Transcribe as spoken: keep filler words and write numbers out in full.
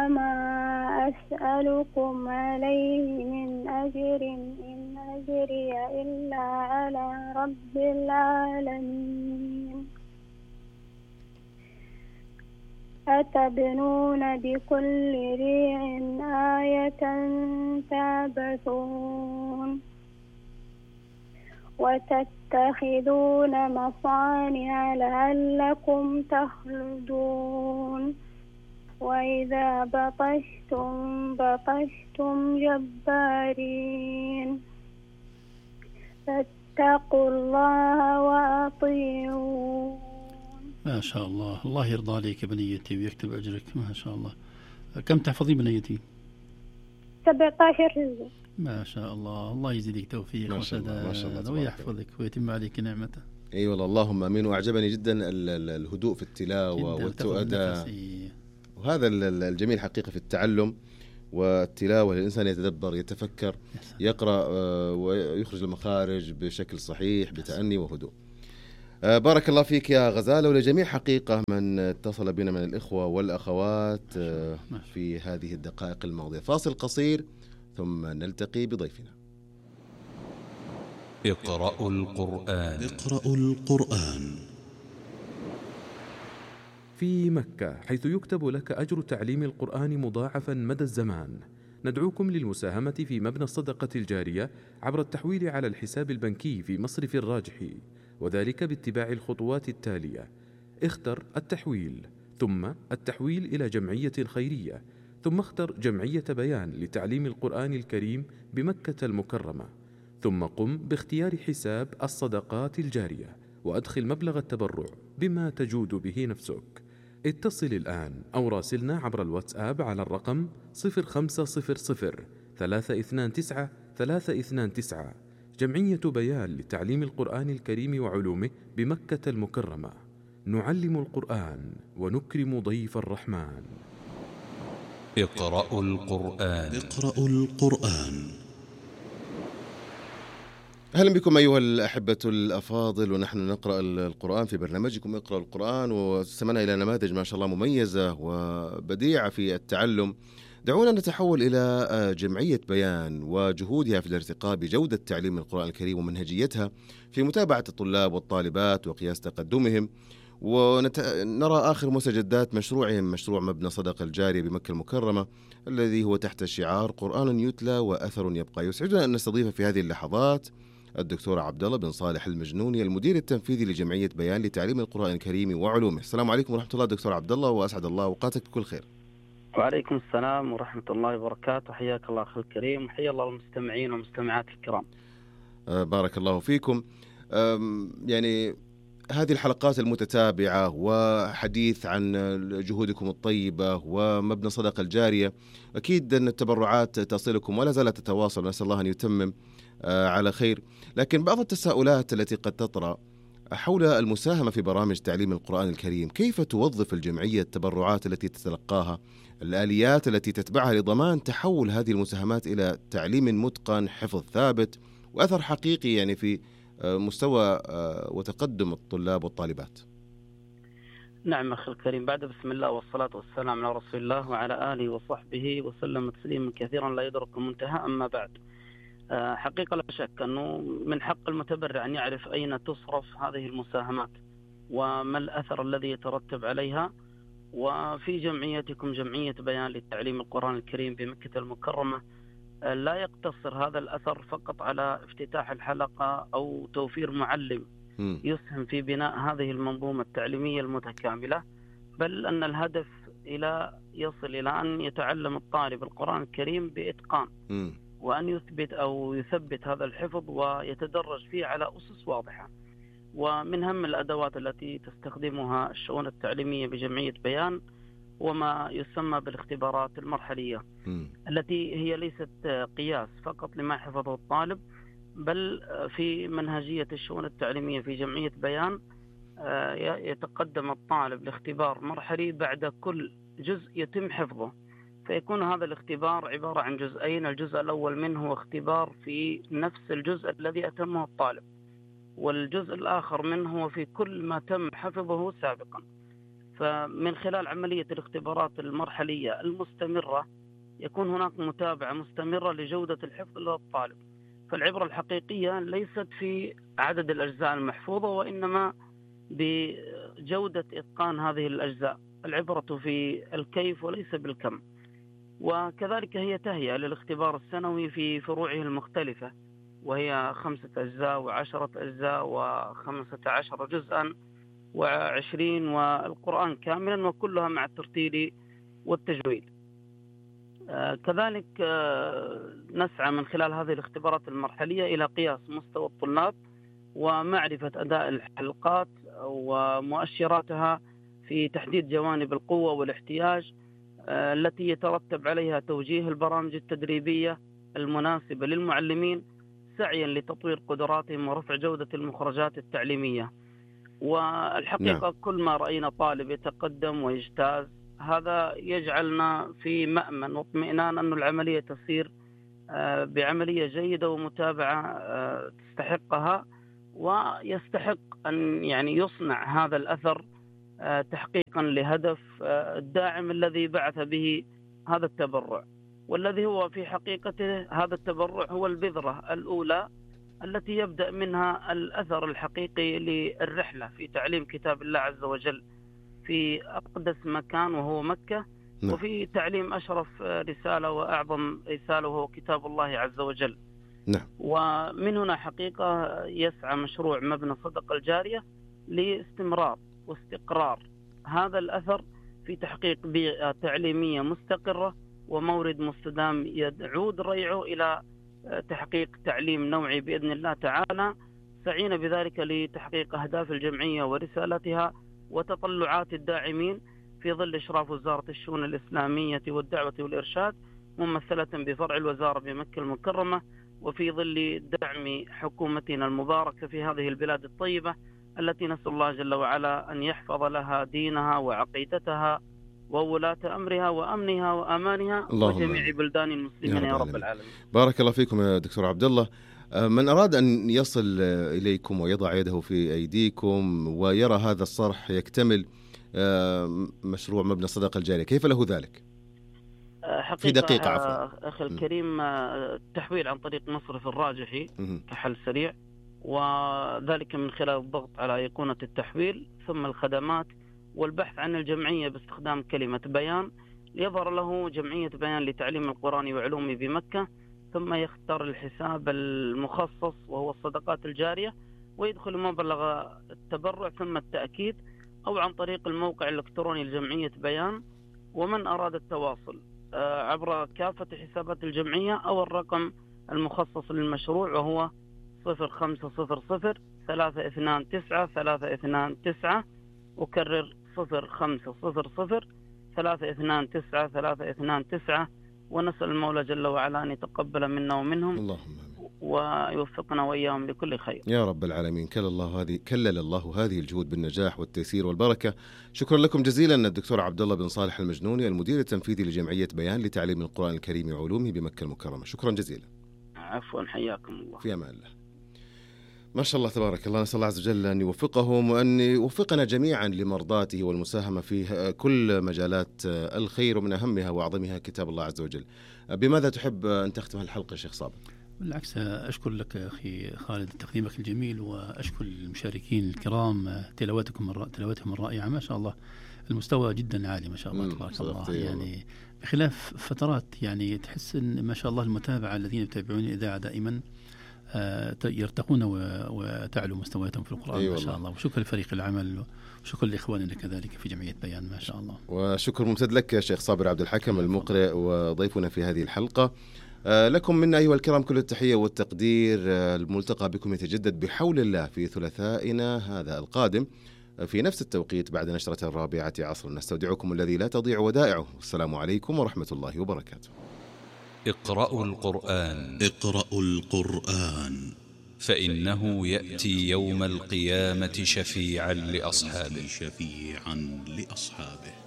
وما أسألكم عليه من أجر إن أجري إلا على رب العالمين. أتبنون بكل ريع آية تعبثون وتتخذون مصانع لعلكم تخلدون وإذا بطشتم بطشتم جبارين فاتقوا الله وأطيعون. ما شاء الله، الله يرضى عليك يا بنيتي ويكتب أجرك، ما شاء الله. كم تحفظي بنيتي؟ سبعة عشر جزء. ما شاء الله، الله يزيدك توفيق وسداد ويحفظك ويتم عليك نعمته. اي والله اللهم امين. واعجبني جدا الهدوء في التلاوه والتؤدة، وهذا الجميل حقيقه في التعلم والتلاوه. الانسان يتدبر يتفكر يقرا ويخرج المخارج بشكل صحيح بتأني وهدوء. بارك الله فيك يا غزالة، ولجميع حقيقة من اتصل بنا من الإخوة والأخوات في هذه الدقائق الماضية. فاصل قصير ثم نلتقي بضيفنا. اقرأوا القرآن. اقرأوا القرآن. في مكة، حيث يكتب لك أجر تعليم القرآن مضاعفا مدى الزمان، ندعوكم للمساهمة في مبنى الصدقة الجارية عبر التحويل على الحساب البنكي في مصرف الراجحي، وذلك باتباع الخطوات التالية: اختر التحويل، ثم التحويل إلى جمعية خيرية، ثم اختر جمعية بيان لتعليم القرآن الكريم بمكة المكرمة، ثم قم باختيار حساب الصدقات الجارية وأدخل مبلغ التبرع بما تجود به نفسك. اتصل الآن أو راسلنا عبر الواتساب على الرقم صفر خمسة صفر صفر ثلاثة اثنان تسعة ثلاثة اثنان تسعة. جمعية بيان لتعليم القرآن الكريم وعلومه بمكة المكرمة. نعلم القرآن ونكرم ضيف الرحمن. اقرأوا القرآن. اقرأوا القرآن. أهلا بكم أيها الأحبة الأفاضل، ونحن نقرأ القرآن في برنامجكم اقرأوا القرآن، واستمعنا إلى نماذج ما شاء الله مميزة وبديعة في التعلم. دعونا نتحول إلى جمعية بيان وجهودها في الارتقاء بجودة تعليم القرآن الكريم ومنهجيتها في متابعة الطلاب والطالبات وقياس تقدمهم، ونرى آخر مستجدات مشروعهم، مشروع مبنى صدقة الجارية بمكة المكرمة الذي هو تحت شعار قرآن يتلى وأثر يبقى. يسعدنا أن نستضيف في هذه اللحظات الدكتور عبد الله بن صالح المجنوني، المدير التنفيذي لجمعية بيان لتعليم القرآن الكريم وعلومه. السلام عليكم ورحمة الله دكتور عبد الله، وأسعد الله أوقاتك بكل خير. وعليكم السلام ورحمة الله وبركاته، حياك الله أخي الكريم، وحيا الله المستمعين والمستمعات الكرام. أه بارك الله فيكم. يعني هذه الحلقات المتتابعة وحديث عن جهودكم الطيبة ومبنى صدقة الجارية، أكيد أن التبرعات تصلكم ولا زالت تتواصل، نسأل الله أن يتمم على خير. لكن بعض التساؤلات التي قد تطرأ حول المساهمة في برامج تعليم القرآن الكريم، كيف توظف الجمعية التبرعات التي تتلقاها، الآليات التي تتبعها لضمان تحول هذه المساهمات إلى تعليم متقن، حفظ ثابت وأثر حقيقي يعني في مستوى وتقدم الطلاب والطالبات. نعم أخي الكريم، بعد بسم الله والصلاة والسلام على رسول الله وعلى آله وصحبه وسلم تسليما كثيرا لا يدرك منتهى. أما بعد، حقيقة لا شك أنه من حق المتبرع أن يعرف أين تصرف هذه المساهمات وما الأثر الذي يترتب عليها. وفي جمعيتكم جمعية بيان للتعليم القرآن الكريم بمكة المكرمة لا يقتصر هذا الأثر فقط على افتتاح الحلقة أو توفير معلم يسهم في بناء هذه المنظومة التعليمية المتكاملة، بل أن الهدف إلى يصل إلى أن يتعلم الطالب القرآن الكريم بإتقان وأن يثبت أو يثبت هذا الحفظ ويتدرج فيه على أسس واضحة. ومن أهم الأدوات التي تستخدمها الشؤون التعليمية بجمعية بيان وما يسمى بالاختبارات المرحلية م. التي هي ليست قياس فقط لما حفظه الطالب، بل في منهجية الشؤون التعليمية في جمعية بيان يتقدم الطالب لاختبار مرحلي بعد كل جزء يتم حفظه، فيكون هذا الاختبار عبارة عن جزئين. الجزء الأول منه هو اختبار في نفس الجزء الذي أتمه الطالب، والجزء الآخر منه هو في كل ما تم حفظه سابقا. فمن خلال عملية الاختبارات المرحلية المستمرة يكون هناك متابعة مستمرة لجودة الحفظ للطالب. فالعبرة الحقيقية ليست في عدد الأجزاء المحفوظة، وإنما بجودة إتقان هذه الأجزاء. العبرة في الكيف وليس بالكم. وكذلك هي تهيئة للاختبار السنوي في فروعه المختلفة، وهي خمسة أجزاء وعشرة أجزاء وخمسة عشر جزءا وعشرين والقرآن كاملا، وكلها مع الترتيل والتجويد. آه كذلك آه نسعى من خلال هذه الاختبارات المرحلية إلى قياس مستوى الطلاب ومعرفة أداء الحلقات ومؤشراتها في تحديد جوانب القوة والاحتياج آه التي يترتب عليها توجيه البرامج التدريبية المناسبة للمعلمين، سعيا لتطوير قدراتهم ورفع جودة المخرجات التعليمية. والحقيقة نعم. كل ما رأينا طالب يتقدم ويجتاز، هذا يجعلنا في مأمن واطمئنان أن العملية تسير بعملية جيدة ومتابعة تستحقها، ويستحق أن يعني يصنع هذا الأثر تحقيقا لهدف الداعم الذي بعث به هذا التبرع، والذي هو في حقيقته هذا التبرع هو البذرة الأولى التي يبدأ منها الأثر الحقيقي للرحلة في تعليم كتاب الله عز وجل في أقدس مكان وهو مكة، نعم. وفي تعليم أشرف رسالة وأعظم رسالة وهو كتاب الله عز وجل، نعم. ومن هنا حقيقة يسعى مشروع مبنى الصدقة الجارية لاستمرار واستقرار هذا الأثر في تحقيق بيئة تعليمية مستقرة ومورد مستدام يعود ريعه إلى تحقيق تعليم نوعي بإذن الله تعالى، سعينا بذلك لتحقيق أهداف الجمعية ورسالتها وتطلعات الداعمين في ظل إشراف وزارة الشؤون الإسلامية والدعوة والإرشاد ممثلة بفرع الوزارة بمكة المكرمة، وفي ظل دعم حكومتنا المباركة في هذه البلاد الطيبة التي نسأل الله جل وعلا أن يحفظ لها دينها وعقيدتها وولاة أمرها وأمنها وأمانها وجميع بلدان المسلمين يا رب العالمين. بارك الله فيكم يا دكتور عبد الله. من أراد أن يصل إليكم ويضع يده في أيديكم ويرى هذا الصرح يكتمل مشروع مبنى الصدقة الجارية، كيف له ذلك؟ في دقيقة عفوا أخي الكريم، التحويل عن طريق مصرف الراجحي كحل سريع، وذلك من خلال الضغط على أيقونة التحويل ثم الخدمات والبحث عن الجمعية باستخدام كلمة بيان، يظهر له جمعية بيان لتعليم القرآن وعلومه بمكة، ثم يختار الحساب المخصص وهو الصدقات الجارية ويدخل مبلغ التبرع ثم التأكيد، أو عن طريق الموقع الإلكتروني لجمعية بيان. ومن أراد التواصل عبر كافة حسابات الجمعية أو الرقم المخصص للمشروع وهو صفر خمسة صفر صفر ثلاثة اثنان تسعة ثلاثة اثنان تسعة، أكرر صفر خمسة صفر صفر ثلاثة اثنان تسعة ثلاثة اثنان تسعة، ونسأل المولى جل وعلا أن يتقبل منا ومنهم اللهم ويوفقنا وإياهم لكل خير يا رب العالمين. كلل الله هذه كلل الله هذه الجهود بالنجاح والتيسير والبركة. شكرا لكم جزيلا الدكتور عبد الله بن صالح المجنوني، المدير التنفيذي لجمعية بيان لتعليم القرآن الكريم وعلومه بمكة المكرمة. شكرا جزيلا. عفوا، حياكم الله. في أمان الله. ما شاء الله تبارك الله، نسأل الله عز وجل أن يوفقهم وأن يوفقنا جميعا لمرضاته والمساهمة في كل مجالات الخير، ومن أهمها وأعظمها كتاب الله عز وجل. بماذا تحب أن تختم الحلقة شيخ صابر؟ بالعكس، أشكر لك أخي خالد تقديمك الجميل، وأشكر المشاركين الكرام تلاوتكم الر... تلاوتهم الرائعة ما شاء الله، المستوى جدا عالي ما شاء الله تبارك الله. يعني بخلاف فترات يعني تحس إن ما شاء الله المتابعة الذين يتابعون الإذاعة دائما يرتقون وتعلو مستوياتهم في القرآن أيوة ما شاء الله. وشكر لفريق العمل وشكر لإخواننا كذلك في جمعية بيان ما شاء الله. وشكر ممتد لك يا شيخ صابر عبد الحكم المقرئ وضيفنا في هذه الحلقة. لكم منا أيها الكرام كل التحية والتقدير. الملتقى بكم يتجدد بحول الله في ثلاثائنا هذا القادم في نفس التوقيت بعد نشرة الرابعة عصرا. نستودعكم الذي لا تضيع ودائعه. السلام عليكم ورحمة الله وبركاته. اقرأوا القرآن اقرأوا القرآن فإنه يأتي يوم القيامة شفيعا لأصحابه شفيعا لأصحابه